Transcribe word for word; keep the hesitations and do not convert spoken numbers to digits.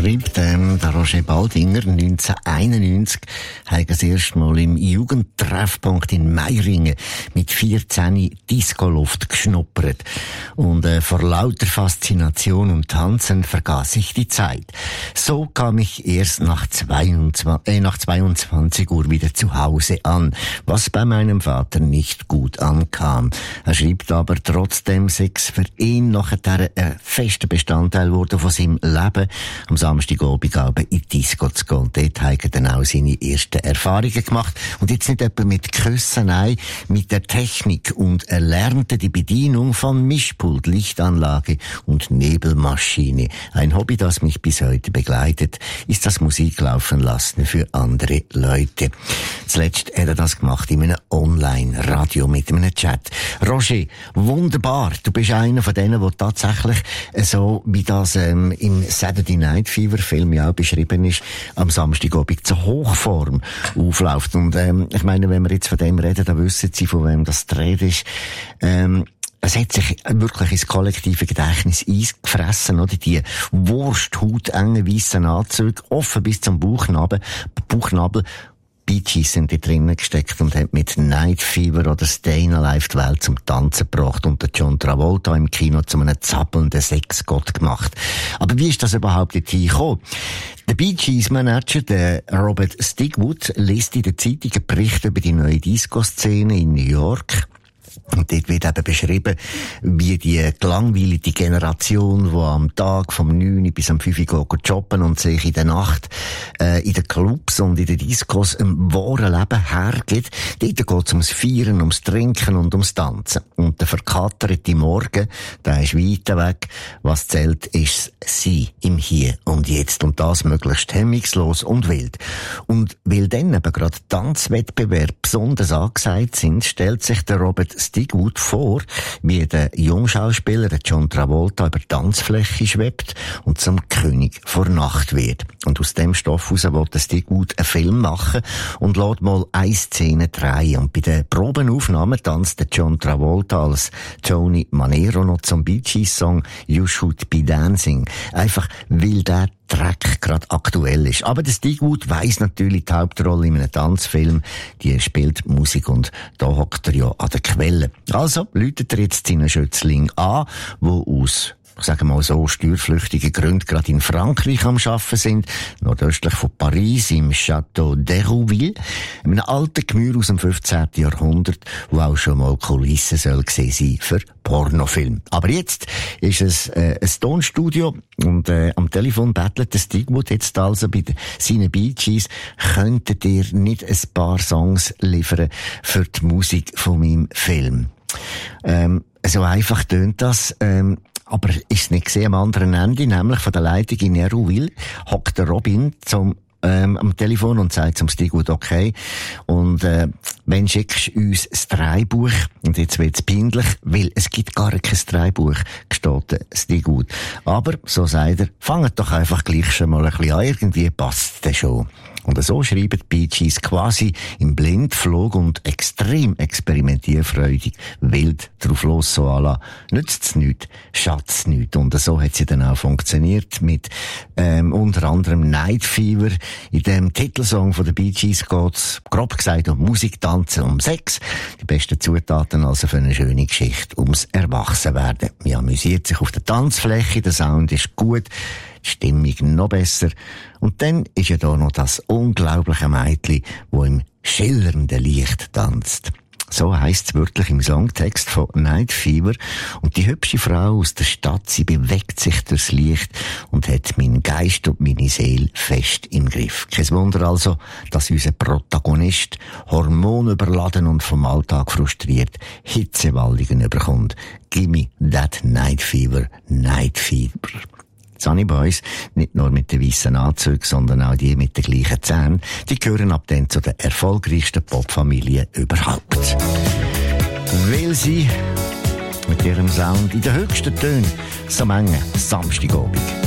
schreibt ähm, der Roger Baldinger, neunzehnhunderteinundneunzig hat er das erste Mal im Jugendtreffpunkt in Meiringen mit vierzehn Discoluft geschnuppert. Und äh, vor lauter Faszination und Tanzen vergaß ich die Zeit. So kam ich erst nach zweiundzwanzig, äh, nach zweiundzwanzig Uhr wieder zu Hause an, was bei meinem Vater nicht gut ankam. Er schreibt aber trotzdem, sechs für ihn nachher ein fester Bestandteil wurde von seinem Leben, am Samstagabend in die Disco zu gehen. Dort hat er dann auch seine ersten Erfahrungen gemacht. Und jetzt nicht etwa mit Küssen, nein, mit der Technik. Und er lernte die Bedienung von Mischpult, Lichtanlage und Nebelmaschine. Ein Hobby, das mich bis heute begleitet, ist das Musik laufen lassen für andere Leute. Zuletzt hat er das gemacht in einem Online-Radio mit einem Chat. Roger, wunderbar. Du bist einer von denen, der tatsächlich so, wie das ähm, im Saturday Night Fever Film ja auch beschrieben ist, am Samstagabend zur Hochform aufläuft. Und ähm, ich meine, wenn wir jetzt von dem reden, dann wissen Sie, von wem das die Rede ist. Ähm, Es hat sich wirklich ins kollektive Gedächtnis eingefressen, oder? Die Wursthaut-engen weissen Anzüge, offen bis zum Bauchnabel, Bauchnabel. Bee Gees sind da drinnen gesteckt und hat mit Night Fever oder Stayin' Alive die Welt zum Tanzen gebracht und der John Travolta im Kino zu einem zappelnden Sexgott gemacht. Aber wie ist das überhaupt dorthin gekommen? Der Bee Gees Manager, der Robert Stigwood, liest in der Zeitung einen Bericht über die neue Disco-Szene in New York. Und dort wird eben beschrieben, wie die gelangweilte Generation, die am Tag vom neun bis am fünf Uhr jobben und sich in der Nacht äh, in den Clubs und in den Discos im wahren Leben hergeht. Dort geht es ums Feiern, ums Trinken und ums Tanzen. Und der verkaterte Morgen, der ist weit weg. Was zählt, ist sie im Hier und Jetzt. Und das möglichst hemmungslos und wild. Und weil dann eben gerade Tanzwettbewerbe besonders angesagt sind, stellt sich der Robert Stigwood vor, wie der Jungschauspieler John Travolta über die Tanzfläche schwebt und zum König vor Nacht wird. Und aus dem Stoff heraus will der Stigwood einen Film machen und lässt mal eine Szene drehen. Und bei den Probenaufnahmen tanzt der John Travolta als Tony Manero noch zum Bee Gees Song You Should Be Dancing. Einfach, weil der Track gerade aktuell ist. Aber der Stigwood weiss natürlich die Hauptrolle in einem Tanzfilm. Die spielt Musik und da hockt er ja an der Quelle. Also läutet er jetzt seinen Schützling an, wo aus sagen wir mal so, steuerflüchtige Gründe gerade in Frankreich am Arbeiten sind, nordöstlich von Paris, im Château d'Hérouville, einem alten Gemüse aus dem fünfzehnten Jahrhundert, wo auch schon mal Kulissen soll gesehen sein für Pornofilm. Aber jetzt ist es äh, ein Tonstudio und äh, am Telefon bettelt der Stigwood jetzt also bei seinen Bee Gees, könntet ihr nicht ein paar Songs liefern für die Musik von meinem Film? Ähm, so einfach tönt das, ähm, aber ist nicht gesehen am anderen Ende, nämlich von der Leitung in Hérouville, hockt der Robin zum ähm, am Telefon und sagt zum Stigwood, okay, und äh, wenn schickst du uns das Drehbuch, und jetzt wird's peinlich, weil es gibt gar kein Drehbuch, gesteht der Stigwood. Aber, so sagt er, fangt doch einfach gleich schon mal ein bisschen an, irgendwie passt das schon. Und so schreiben die Bee Gees quasi im Blindflug und extrem experimentierfreudig wild drauf los, so à la, nützt's nichts, schatzt's nichts. Und so hat sie dann auch funktioniert mit ähm, unter anderem Night Fever. In dem Titelsong von den Bee Gees geht's, grob gesagt, um Musik, Tanzen, um Sex. Die besten Zutaten also für eine schöne Geschichte, ums Erwachsenwerden. Man amüsiert sich auf der Tanzfläche, der Sound ist gut, die Stimmung noch besser. Und dann ist ja da noch das unglaubliche Mädchen, wo im schillernden Licht tanzt. So heisst's wirklich im Songtext von Night Fever. Und die hübsche Frau aus der Stadt, sie bewegt sich durchs Licht und hat meinen Geist und meine Seele fest im Griff. Kein Wunder also, dass unser Protagonist, hormonüberladen und vom Alltag frustriert, Hitzewallungen überkommt. Gimme that Night Fever, Night Fever. Sunny Boys, nicht nur mit den weissen Anzügen, sondern auch die mit den gleichen Zähnen, die gehören ab dann zu der erfolgreichsten Popfamilie überhaupt. Weil sie mit ihrem Sound in den höchsten Tönen so manchen Samstagabend